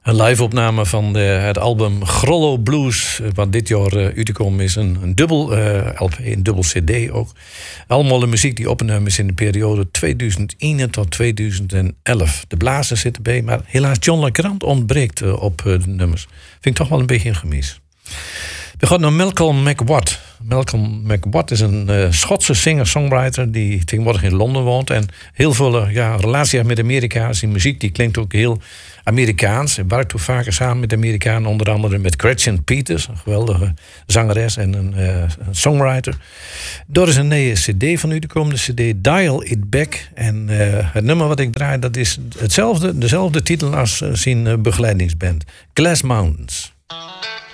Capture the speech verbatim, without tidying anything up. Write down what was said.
Een live-opname van de, het album Grollo Blues, wat dit jaar uh, uitgekomen is. Een, een dubbel uh, L P, een dubbel C D ook. Allemaal de muziek die opgenomen is in de periode tweeduizend één tot tweeduizend elf. De blazers zitten bij, maar helaas John LeGrand ontbreekt uh, op uh, de nummers. Vind ik toch wel een beetje een gemis. We gaan naar Malcolm McWatt. Malcolm McWatt is een uh, Schotse singer-songwriter die tegenwoordig in Londen woont en heel veel uh, ja, relatie heeft met Amerika. Zijn muziek die klinkt ook heel Amerikaans. Hij werkt ook vaker samen met Amerikanen, onder andere met Gretchen Peters, een geweldige zangeres en een, uh, een songwriter. Daar is een nieuwe cd van u, de komende cd, Dial It Back. En uh, het nummer wat ik draai, dat is hetzelfde, dezelfde titel als uh, zijn uh, begeleidingsband, Glass Mountains.